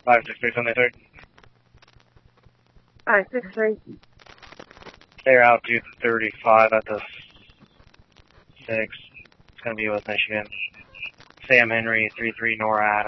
56373. 563. They're out to 35 at the 6. It's going to be with Michigan. Sam Henry, 33 Nora Adams.